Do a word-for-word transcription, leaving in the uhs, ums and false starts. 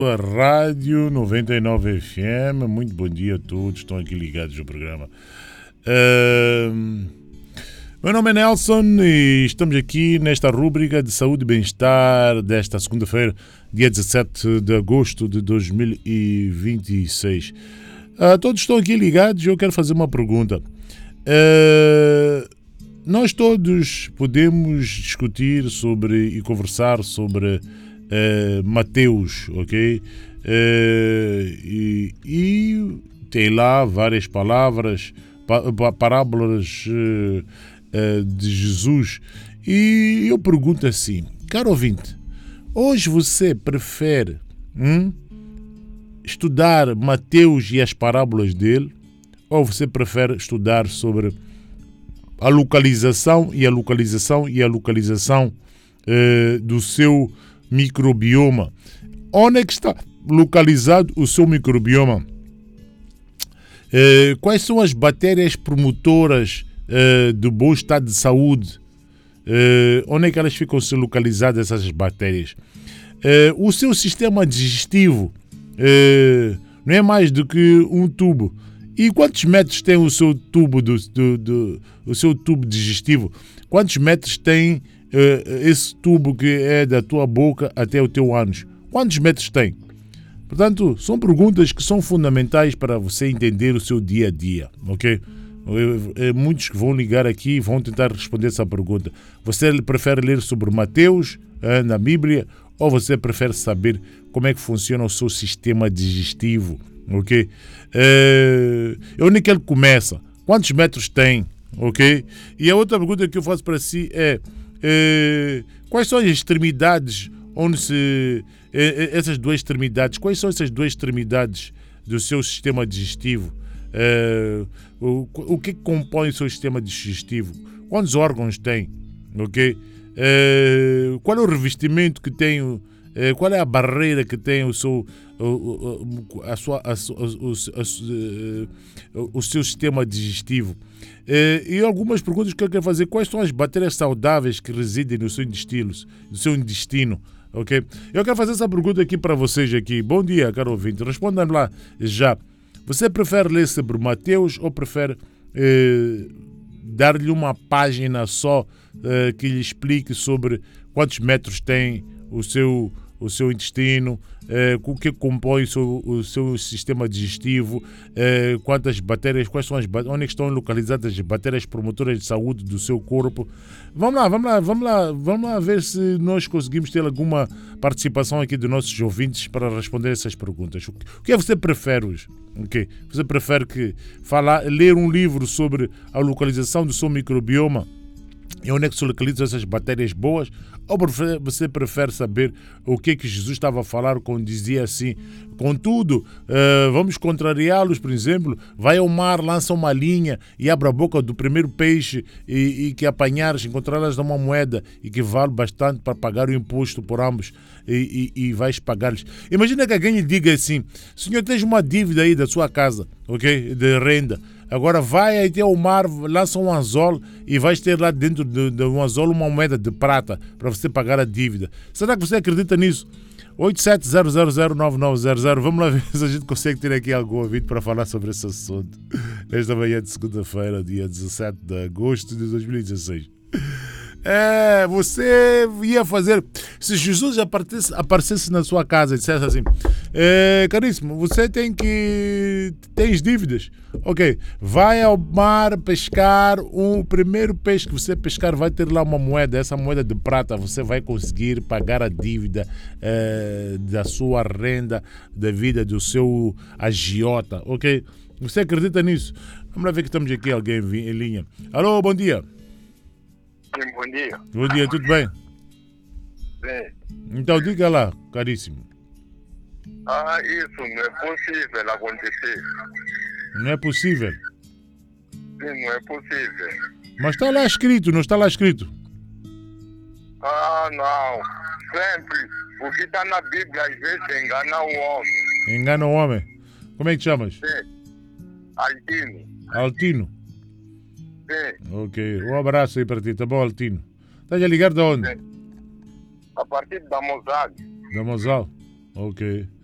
A Rádio noventa e nove F M, muito bom dia a todos, estão aqui ligados ao programa. Uh, meu nome é Nelson e estamos aqui nesta rúbrica de saúde e bem-estar desta segunda-feira, dia dezassete de agosto de dois mil e vinte e seis. Uh, todos estão aqui ligados e eu quero fazer uma pergunta. Uh, nós todos podemos discutir sobre e conversar sobre Uh, Mateus, ok? Uh, e, e tem lá várias palavras, pa, parábolas uh, uh, de Jesus. E eu pergunto assim, caro ouvinte, hoje você prefere hum, estudar Mateus e as parábolas dele, ou você prefere estudar sobre a localização e a localização e a localização uh, do seu microbioma? Onde é que está localizado o seu microbioma? Eh, quais são as bactérias promotoras eh, do bom estado de saúde? Eh, onde é que elas ficam localizadas, essas bactérias? Eh, o seu sistema digestivo eh, não é mais do que um tubo. E quantos metros tem o seu tubo, do, do, do, o seu tubo digestivo? Quantos metros tem Uh, esse tubo que é da tua boca até o teu ânus? Quantos metros tem? Portanto, são perguntas que são fundamentais para você entender o seu dia a dia, ok? Uh, muitos que vão ligar aqui vão tentar responder essa pergunta. Você prefere ler sobre Mateus uh, na Bíblia, ou você prefere saber como é que funciona o seu sistema digestivo, ok? Uh, onde é que ele começa? Quantos metros tem, ok? E a outra pergunta que eu faço para si é: Eh, quais são as extremidades onde se eh, essas duas extremidades, quais são essas duas extremidades do seu sistema digestivo? Eh, o, o que compõe o seu sistema digestivo? Quantos órgãos tem? Ok? Eh, qual é o revestimento que tem? Eh, qual é a barreira que tem o seu o, a sua, a, o, a, o seu sistema digestivo? E algumas perguntas que eu quero fazer: quais são as bactérias saudáveis que residem no seu intestino, no seu intestino, ok? Eu quero fazer essa pergunta aqui para vocês aqui. Bom dia, caro ouvinte, respondam lá já. Você prefere ler sobre Mateus ou prefere eh, dar-lhe uma página só eh, que lhe explique sobre quantos metros tem o seu o seu intestino, eh, o que compõe o seu, o seu sistema digestivo, eh, quantas bactérias, quais são as onde estão localizadas as bactérias promotoras de saúde do seu corpo? Vamos lá, vamos lá, vamos lá, vamos lá ver se nós conseguimos ter alguma participação aqui dos nossos ouvintes para responder essas perguntas. O que é que você prefere hoje? Okay. Você prefere que falar, ler um livro sobre a localização do seu microbioma e onde é que se localizam essas bactérias boas? Ou você prefere saber o que é que Jesus estava a falar quando dizia assim: contudo, uh, vamos contrariá-los, por exemplo, vai ao mar, lança uma linha e abre a boca do primeiro peixe e, e que apanhares, encontrarás uma moeda e que vale bastante para pagar o imposto por ambos e, e, e vais pagar-lhes. Imagina que alguém lhe diga assim: senhor, tens uma dívida aí da sua casa, ok, de renda. Agora vai até ao mar, lança um anzol e vais ter lá dentro de, de um anzol uma moeda de prata para você pagar a dívida. Será que você acredita nisso? oito sete zero zero zero nove nove zero zero. Vamos lá ver se a gente consegue ter aqui algum ouvido para falar sobre esse assunto. Nesta manhã de segunda-feira, dia dezassete de agosto de dois mil e dezesseis. É, você ia fazer... Se Jesus aparecesse, aparecesse na sua casa e dissesse assim: é, caríssimo, você tem que... tens dívidas. Ok, vai ao mar pescar, o primeiro peixe que você pescar vai ter lá uma moeda, essa moeda de prata, você vai conseguir pagar a dívida é, da sua renda, da vida do seu agiota, ok? Você acredita nisso? Vamos lá ver que estamos aqui, alguém em linha. Alô, bom dia. Sim, bom dia. Bom dia, tudo bem? Sim. Então diga lá, caríssimo. Ah, isso não é possível acontecer. Não é possível? Sim, não é possível. Mas está lá escrito, não está lá escrito? Ah, não. Sempre. O que está na Bíblia às vezes engana o homem. Engana o homem. Como é que te chamas? Sim. Altino. Altino? Sim. Ok, um abraço aí para ti, tá bom, Altino? Estás a ligar de onde? Sim. A partir da Mozart. Da Mozal? Ok.